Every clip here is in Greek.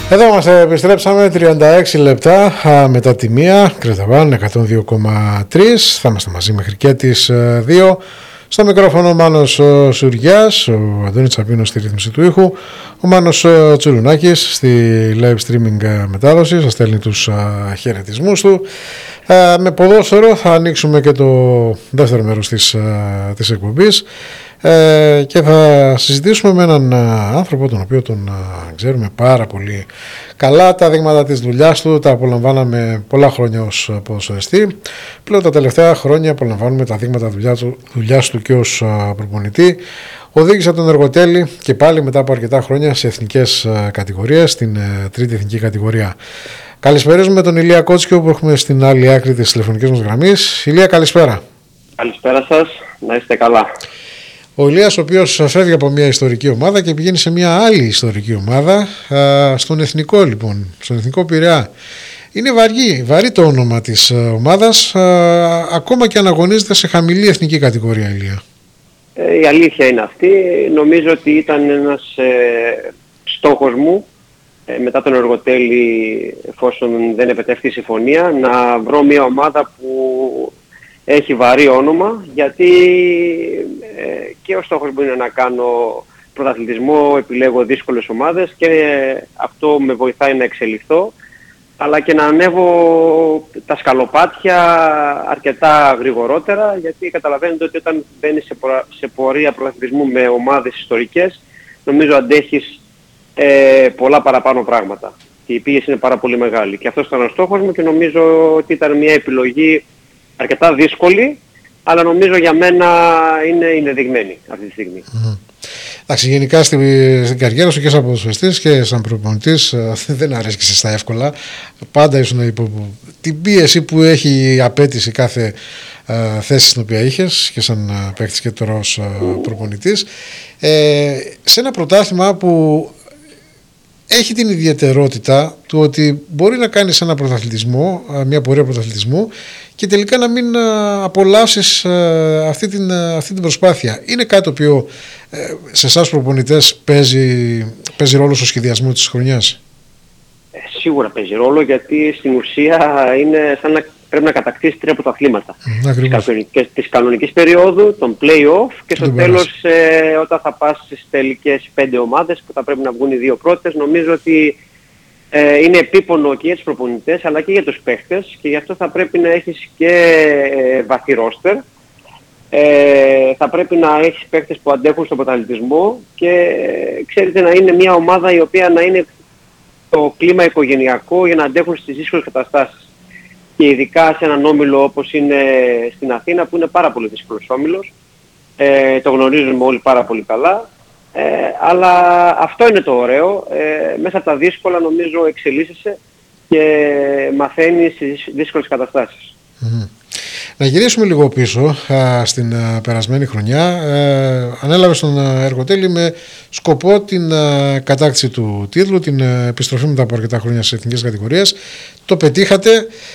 Εδώ μας επιστρέψαμε 36 λεπτά μετά τη μία, Κρεταβάν 102,3. Θα είμαστε μαζί μέχρι και τις 2. Στο μικρόφωνο ο Μάνος Σουριάς, ο Αντώνης Τσαπίνος στη ρύθμιση του ήχου, ο Μάνος Τσουλουνάκης στη live streaming μετάδοση, σας στέλνει τους χαιρετισμούς του. Με ποδόσφαιρο θα ανοίξουμε και το δεύτερο μέρος της εκπομπής και θα συζητήσουμε με έναν άνθρωπο τον οποίο τον ξέρουμε πάρα πολύ καλά. Τα δείγματα της δουλειάς του τα απολαμβάναμε πολλά χρόνια ως ποδοσφαιριστή. Πλέον τα τελευταία χρόνια απολαμβάνουμε τα δείγματα δουλειάς του και ως προπονητή. Οδήγησε τον Εργοτέλη και πάλι μετά από αρκετά χρόνια σε εθνικές κατηγορίες, στην τρίτη εθνική κατηγορία. Καλησπέριζουμε τον Ηλία Κότσικο που έχουμε στην άλλη άκρη της τηλεφωνικής μας γραμμής. Ηλία, καλησπέρα. Καλησπέρα σας, να είστε καλά. Ο Ηλίας, ο οποίος φεύγει από μια ιστορική ομάδα και πηγαίνει σε μια άλλη ιστορική ομάδα, στον Εθνικό λοιπόν, στον Εθνικό Πειραιά. Είναι βαρύ το όνομα της ομάδας, ακόμα και αν αγωνίζεται σε χαμηλή εθνική κατηγορία, Ηλία. Η αλήθεια είναι αυτή. Νομίζω ότι ήταν ένας στόχος μου μετά τον Εργοτέλη, εφόσον δεν επετεύχθη η συμφωνία, να βρω μια ομάδα που έχει βαρύ όνομα, γιατί και ο στόχος μου είναι να κάνω πρωταθλητισμό, επιλέγω δύσκολες ομάδες και αυτό με βοηθάει να εξελιχθώ, αλλά και να ανέβω τα σκαλοπάτια αρκετά γρηγορότερα, γιατί καταλαβαίνετε ότι όταν μπαίνεις σε πορεία πρωταθλητισμού με ομάδες ιστορικές, νομίζω αντέχεις πολλά παραπάνω πράγματα και η πίεση είναι πάρα πολύ μεγάλη. Και αυτός ήταν ο στόχος μου και νομίζω ότι ήταν μια επιλογή αρκετά δύσκολη, αλλά νομίζω για μένα είναι δειγμένη αυτή τη στιγμή. Εντάξει, γενικά στην καριέρα σου και σαν ποδοσφαιριστής και σαν προπονητής δεν αρέσκεσαι στα εύκολα. Πάντα ήσουν υπό την πίεση που έχει η απέτηση κάθε θέση στην οποία είχες και σαν παίκτης και τώρα ως προπονητής. Σε ένα πρωτάθλημα που έχει την ιδιαιτερότητα του ότι μπορεί να κάνεις ένα πρωταθλητισμό, μια πορεία πρωταθλητισμού και τελικά να μην απολαύσεις αυτή την προσπάθεια. Είναι κάτι το οποίο σε εσάς προπονητές παίζει ρόλο στο σχεδιασμό της χρονιάς? Σίγουρα παίζει ρόλο, γιατί στην ουσία είναι σαν να πρέπει να κατακτήσεις 3 πρωταθλήματα. Της κανονικής περίοδου, τον play-off και στο τέλος όταν θα πας στις τελικές 5 ομάδες που θα πρέπει να βγουν οι 2 πρώτες. Νομίζω ότι είναι επίπονο και για τους προπονητές αλλά και για τους παίχτες, και γι' αυτό θα πρέπει να έχεις και βαθύ ρόστερ. Θα πρέπει να έχεις παίχτες που αντέχουν στον πρωταθλητισμό και ξέρετε, να είναι μια ομάδα η οποία να είναι το κλίμα οικογενειακό για να αντέχουν στις δύσκολες καταστάσεις. Και ειδικά σε έναν όμιλο όπως είναι στην Αθήνα, που είναι πάρα πολύ δύσκολος όμιλος, το γνωρίζουμε όλοι πάρα πολύ καλά, αλλά αυτό είναι το ωραίο, μέσα από τα δύσκολα νομίζω εξελίσσεσαι και μαθαίνεις στις δύσκολες καταστάσεις. Να γυρίσουμε λίγο πίσω στην περασμένη χρονιά. Ανέλαβες τον Εργοτέλη με σκοπό την κατάκτηση του τίτλου, την επιστροφή μετά από αρκετά χρόνια σε εθνικές κατηγορίες. Το πετύχατε.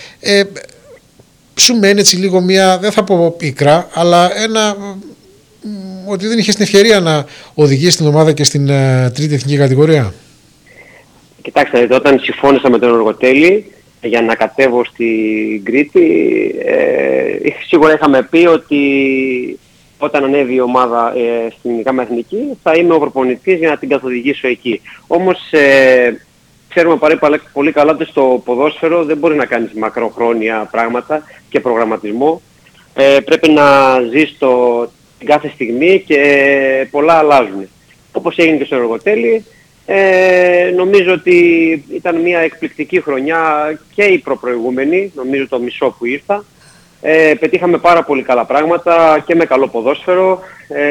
Σου μένει έτσι λίγο μια, δεν θα πω πίκρα, αλλά ότι δεν είχες την ευκαιρία να οδηγήσεις την ομάδα και στην τρίτη εθνική κατηγορία? Κοιτάξτε, όταν συμφώνησα με τον Εργοτέλη για να κατέβω στην Κρήτη, σίγουρα είχαμε πει ότι όταν ανέβει η ομάδα στην ΓΑΜΑ Εθνική θα είμαι ο προπονητής για να την καθοδηγήσω εκεί. Όμως ξέρουμε πολύ καλά ότι στο ποδόσφαιρο δεν μπορεί να κάνεις μακροχρόνια πράγματα και προγραμματισμό. Πρέπει να ζεις την κάθε στιγμή και πολλά αλλάζουν. Όπως έγινε και στο Εργοτέλη, νομίζω ότι ήταν μια εκπληκτική χρονιά και η προπροηγούμενη, νομίζω το μισό που ήρθα. Πετύχαμε πάρα πολύ καλά πράγματα και με καλό ποδόσφαιρο.